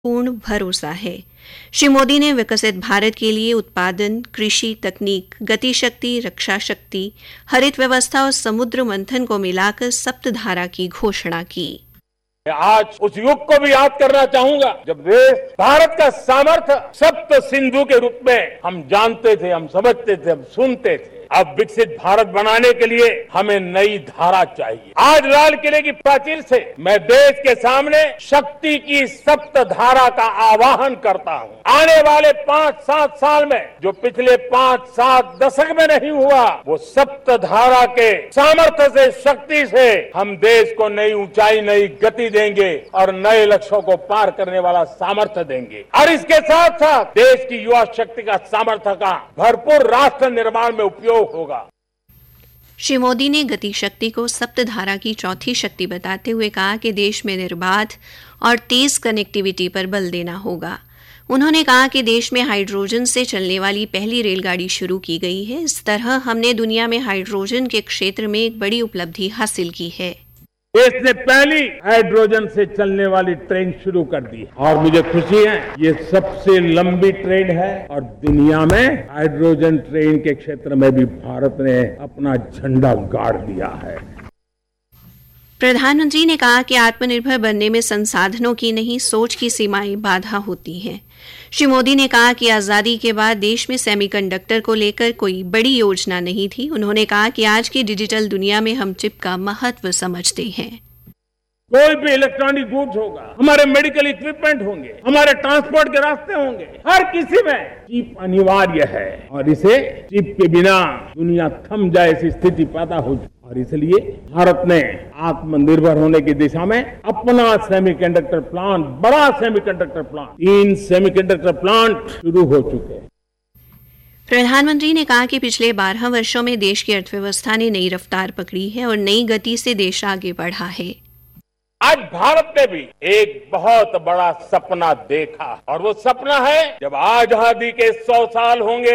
पूर्ण भरोसा है। श्री मोदी ने विकसित भारत के लिए उत्पादन, कृषि, तकनीक, गति शक्ति, रक्षा शक्ति, हरित व्यवस्था और समुद्र मंथन को मिलाकर सप्तधारा की घोषणा की। आज उस युग को भी याद करना चाहूंगा जब देश भारत का सामर्थ्य सप्त सिंधु के रूप में हम जानते थे, हम समझते थे, हम सुनते थे। अब विकसित भारत बनाने के लिए हमें नई धारा चाहिए। आज लाल किले की प्राचीर से मैं देश के सामने शक्ति की सप्त धारा का आह्वान करता हूँ। आने वाले 5-7 साल में जो पिछले 5-7 दशक में नहीं हुआ, वो सप्त धारा के सामर्थ्य से, शक्ति से हम देश को नई ऊंचाई, नई गति देंगे और नए लक्ष्यों को पार करने वाला सामर्थ्य देंगे। और इसके साथ साथ देश की युवा शक्ति का सामर्थ्य का भरपूर राष्ट्र निर्माण में उपयोग होगा। श्री मोदी ने गति शक्ति को सप्तधारा की चौथी शक्ति बताते हुए कहा कि देश में निर्बाध और तेज कनेक्टिविटी पर बल देना होगा। उन्होंने कहा कि देश में हाइड्रोजन से चलने वाली पहली रेलगाड़ी शुरू की गई है। इस तरह हमने दुनिया में हाइड्रोजन के क्षेत्र में एक बड़ी उपलब्धि हासिल की है। देश ने पहली हाइड्रोजन से चलने वाली ट्रेन शुरू कर दी और मुझे खुशी है ये सबसे लंबी ट्रेन है और दुनिया में हाइड्रोजन ट्रेन के क्षेत्र में भी भारत ने अपना झंडा गाड़ दिया है। प्रधानमंत्री ने कहा कि आत्मनिर्भर बनने में संसाधनों की नहीं, सोच की सीमाएं बाधा होती हैं। श्री मोदी ने कहा कि आजादी के बाद देश में सेमीकंडक्टर को लेकर कोई बड़ी योजना नहीं थी। उन्होंने कहा कि आज की डिजिटल दुनिया में हम चिप का महत्व समझते हैं। कोई भी इलेक्ट्रॉनिक गुड्स होगा, हमारे मेडिकल इक्विपमेंट होंगे, हमारे ट्रांसपोर्ट के रास्ते होंगे, हर किसी में चिप अनिवार्य है और इसे चिप के बिना दुनिया थम जाए ऐसी स्थिति पैदा हो चुकी और इसलिए भारत ने आत्मनिर्भर होने की दिशा में अपना सेमीकंडक्टर प्लांट, बड़ा सेमीकंडक्टर प्लांट, 3 सेमीकंडक्टर प्लांट शुरू हो चुके हैं। प्रधानमंत्री ने कहा कि पिछले 12 वर्षों में देश की अर्थव्यवस्था ने नई रफ्तार पकड़ी है और नई गति से देश आगे बढ़ा है। आज भारत ने भी एक बहुत बड़ा सपना देखा और वो सपना है जब आजादी के 100 साल होंगे,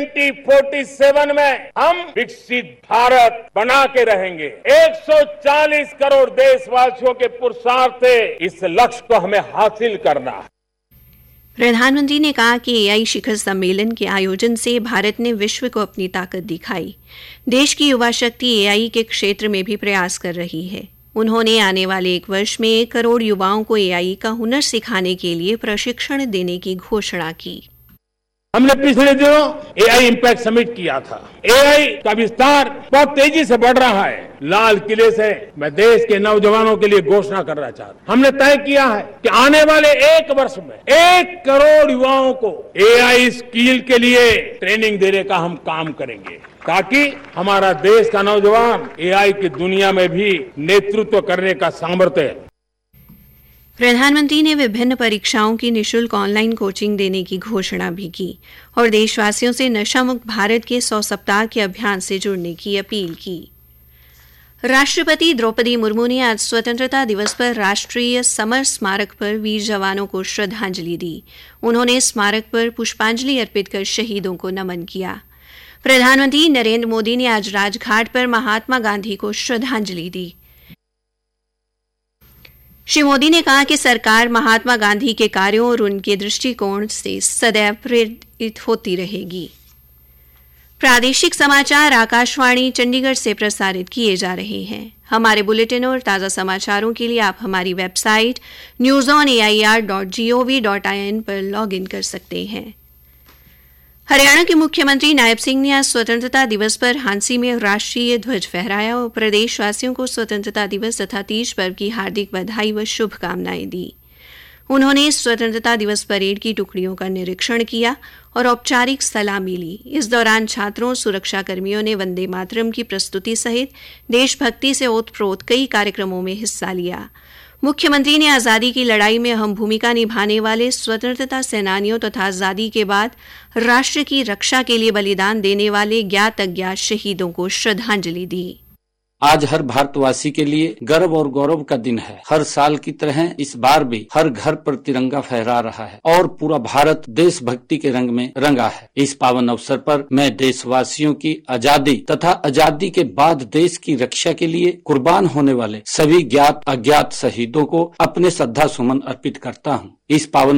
2047 में हम विकसित भारत बना के रहेंगे। 140 करोड़ देशवासियों के पुरुषार्थ से इस लक्ष्य को हमें हासिल करना है। प्रधानमंत्री ने कहा कि एआई शिखर सम्मेलन के आयोजन से भारत ने विश्व को अपनी ताकत दिखाई। देश की युवा शक्ति एआई के क्षेत्र में भी प्रयास कर रही है। उन्होंने आने वाले 1 वर्ष में 1 करोड़ युवाओं को एआई का हुनर सिखाने के लिए प्रशिक्षण देने की घोषणा की। हमने पिछले दिनों एआई इम्पैक्ट समिट किया था। एआई का विस्तार बहुत तेजी से बढ़ रहा है। लाल किले से मैं देश के नौजवानों के लिए घोषणा करना चाहता हूं। हमने तय किया है कि आने वाले 1 वर्ष में 1 करोड़ युवाओं को एआई स्किल के लिए ट्रेनिंग देने का हम काम करेंगे ताकि हमारा देश का नौजवान एआई की दुनिया में भी नेतृत्व करने का सामर्थ्य। प्रधानमंत्री ने विभिन्न परीक्षाओं की निःशुल्क ऑनलाइन कोचिंग देने की घोषणा भी की और देशवासियों से नशा मुक्त भारत के 100 सप्ताह के अभियान से जुड़ने की अपील की। राष्ट्रपति द्रौपदी मुर्मू ने आज स्वतंत्रता दिवस पर राष्ट्रीय समर स्मारक पर वीर जवानों को श्रद्धांजलि दी। उन्होंने स्मारक पर पुष्पांजलि अर्पित कर शहीदों को नमन किया। प्रधानमंत्री नरेंद्र मोदी ने आज राजघाट पर महात्मा गांधी को श्रद्धांजलि दी। श्री मोदी ने कहा कि सरकार महात्मा गांधी के कार्यों और उनके दृष्टिकोण से सदैव प्रेरित होती रहेगी। प्रादेशिक समाचार आकाशवाणी चंडीगढ़ से प्रसारित किए जा रहे हैं। हमारे बुलेटिनों और ताज़ा समाचारों के लिए आप हमारी वेबसाइट newsonair.gov.in पर लॉगिन कर सकते हैं। हरियाणा के मुख्यमंत्री नायब सिंह ने आज स्वतंत्रता दिवस पर हांसी में राष्ट्रीय ध्वज फहराया और प्रदेशवासियों को स्वतंत्रता दिवस तथा तीज पर्व की हार्दिक बधाई व शुभकामनाएं दी। उन्होंने स्वतंत्रता दिवस परेड की टुकड़ियों का निरीक्षण किया और औपचारिक सलामी ली। इस दौरान छात्रों और सुरक्षा कर्मियों ने वंदे मातरम की प्रस्तुति सहित देशभक्ति से ओतप्रोत कई कार्यक्रमों में हिस्सा लिया। मुख्यमंत्री ने आज़ादी की लड़ाई में अहम भूमिका निभाने वाले स्वतंत्रता सेनानियों तथा आज़ादी के बाद राष्ट्र की रक्षा के लिए बलिदान देने वाले ज्ञात अज्ञात शहीदों को श्रद्धांजलि दी। आज हर भारतवासी के लिए गर्व और गौरव का दिन है। हर साल की तरह इस बार भी हर घर पर तिरंगा फहरा रहा है और पूरा भारत देशभक्ति के रंग में रंगा है। इस पावन अवसर पर मैं देशवासियों की आजादी तथा आजादी के बाद देश की रक्षा के लिए कुर्बान होने वाले सभी ज्ञात अज्ञात शहीदों को अपने श्रद्धा सुमन अर्पित करता हूँ। इस पावन